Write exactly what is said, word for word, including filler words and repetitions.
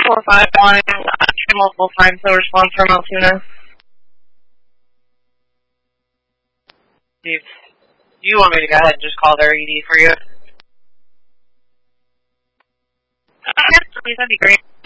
four five one, uh, try multiple times, no response from Altoona. If you want me to go ahead and just call their E D for you? Uh, yes, please, that'd be great.